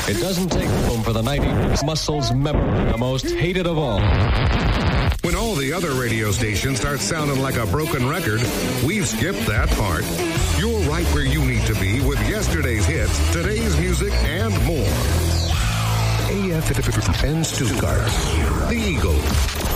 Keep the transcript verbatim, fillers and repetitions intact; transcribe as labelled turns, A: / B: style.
A: It doesn't take room for the nineties muscles memory, the most hated of all.
B: When all the other radio stations start sounding like a broken record, we've skipped that part. You're right where you need to be with yesterday's hits, today's music, and more. A F M Stuttgart, the Eagle.